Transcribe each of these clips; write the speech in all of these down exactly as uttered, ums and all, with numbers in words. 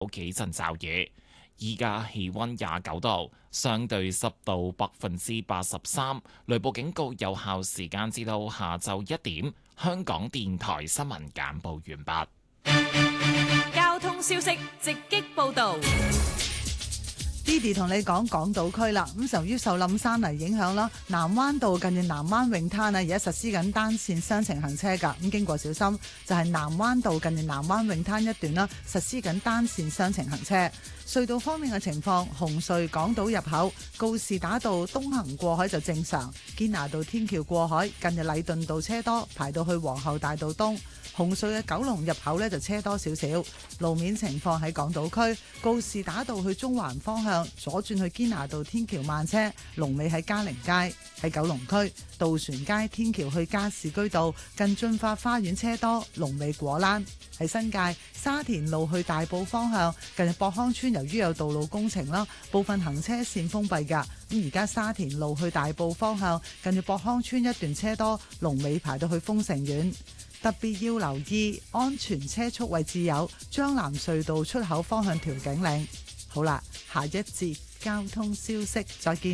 幾陣驟雨。依家氣溫廿九度，相對濕度百分之八十三，雷暴警告有效時間至到下晝一點。香港電台新聞簡報完畢。 交通消息直擊報道。 Didi 同你講港島區啦，咁由於受冧山泥影響啦，南灣道近住南灣泳灘啊，而家實施緊單線雙程行車㗎，咁經過小心，就係南灣道近住南灣泳灘一段啦，實施緊單線雙程行車。隧道方面嘅情況，紅隧港島入口告士打道東行過海就正常，堅拿道天橋過海近住禮頓道車多，排到去皇后大道東。紅隧嘅九龍入口呢就車多少少。路面情況喺港島區告士打道去中環方向左轉去堅拿道天橋慢車，龍尾喺嘉寧街。喺九龍區渡船街天橋去加士居道近駿發花園車多，龍尾果欄。喺新界沙田路去大埔方向近日博康村，由於有道路工程啦，部分行車線封閉㗎。咁而家沙田路去大埔方向近住博康村一段車多，龍尾排到去豐城苑。特別要留意安全車速位置有將藍隧道出口方向調景嶺。好啦，下一節交通消息再見。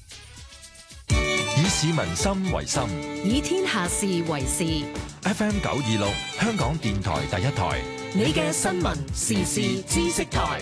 以市民心為心， 以天下事為事。 F M 九二六香港電台第一台， 你嘅新聞時事知識台。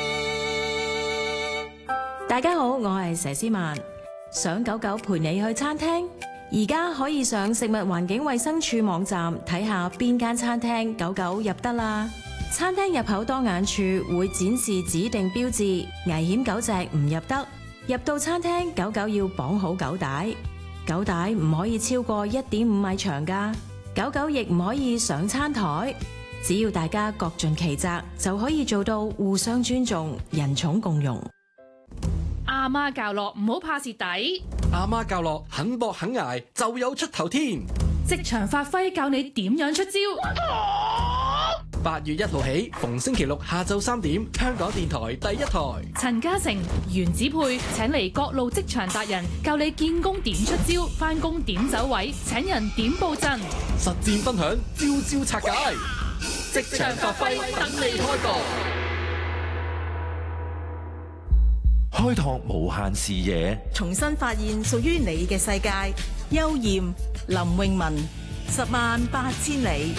大家好，我係佘詩曼。想狗狗陪你去餐廳，而家可以上食物環境衛生署網站睇下邊間餐廳狗狗入得啦。餐廳入口當眼處會展示指定標誌，危險狗隻唔入得。入到餐廳，狗狗要綁好狗帶，狗帶唔可以超過一點五米長㗎。狗狗亦唔可以上餐台。只要大家各盡其責，就可以做到互相尊重、人寵共融。 阿媽教落唔好怕蝕底， 阿媽教落肯搏肯捱就有出頭天。 職場發揮教你點樣出招。 八月一號起，逢星期六下晝三點，香港電台第一台。 陳嘉誠、袁子佩請嚟各路職場達人，教你見工點出招，返工點走位，請人點布陣， 實戰分享，招招拆解。職場發揮，等你開講。 開拓無限視野， 重新發現屬於你嘅世界。邱艷、林詠雯，十萬八千里。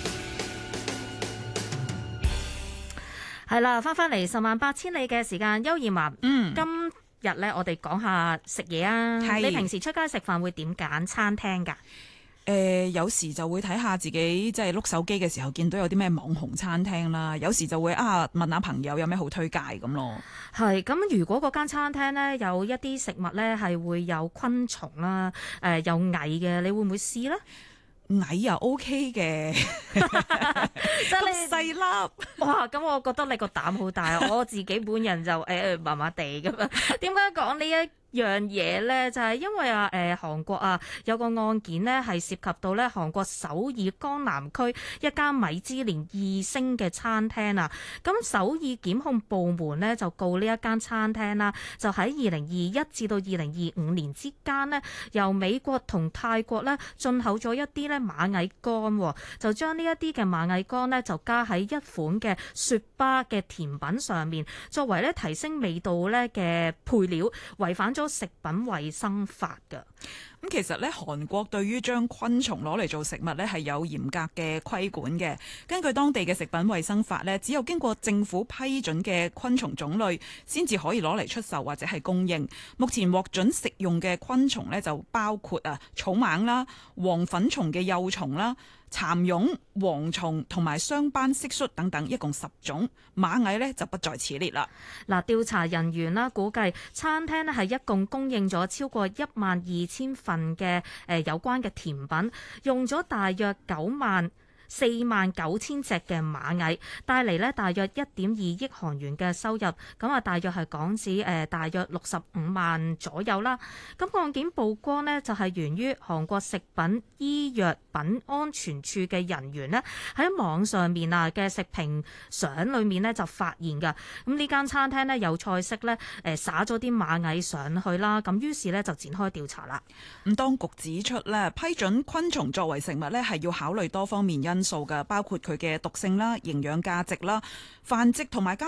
係啦，翻返嚟十萬八千里嘅時間，邱艷雯， 嗯， 今日咧我哋講下食嘢啊。你平時出街食飯會點揀餐廳㗎？ 誒、呃、有時就會睇下自己即係碌手機嘅時候見到有啲咩網紅餐廳啦，有時就會啊問下朋友有咩好推介咁咯。 係咁，如果嗰間餐廳咧有一啲食物咧係會有昆蟲啦，誒、呃、有蟻嘅，你會唔會試咧？ 蟻又 OK 嘅，咁細粒， 哇！咁我覺得你個膽好大，我自己本人就誒麻麻地咁樣。點解講呢一樣嘢咧？就係、是、因為啊誒韓國啊有個案件呢係涉及到咧韓國首爾江南區一間米芝蓮二星嘅餐廳啊。咁首爾檢控部門呢就告呢一間餐廳啦，就喺二零二一至到二零二五年之間呢，由美國同泰國咧進口咗一啲咧螞蟻乾，就將呢一啲嘅螞蟻乾呢就加喺一款嘅雪芭嘅甜品上面，作為咧提升味道咧嘅配料，違反咗食品衛生法㗎。 咁其實咧，韓國對於將昆蟲攞嚟做食物咧係有嚴格嘅規管嘅。根據當地嘅食品衛生法咧，只有經過政府批准嘅昆蟲種類先至可以攞嚟出售或者係供應。目前獲准食用嘅昆蟲咧就包括啊草蜢啦、黃粉蟲嘅幼蟲啦、蠶蛹、蝗蟲同埋雙斑蟋蟀等等，一共十種。螞蟻呢就不在此列啦。 嗱，調查人員啦估計餐廳呢係一共供應咗超過一萬二千份嘅誒有關嘅甜品，用咗大約九萬四萬九千隻嘅螞蟻，帶嚟咧大約一點二億韓元嘅收入，咁啊大約係港紙誒大約六十五萬左右啦。咁案件曝光呢，就係源於韓國食品醫藥品安全處嘅人員呢喺網上面啊嘅食評相裏面呢就發現㗎。咁呢間餐廳呢，有菜式呢誒灑咗啲螞蟻上去啦，咁於是呢，就展開調查啦。 咁當局指出咧，批准昆蟲作為食物咧係要考慮多方面因因素㗎，包括佢嘅毒性啦、營養價值啦、繁殖同埋交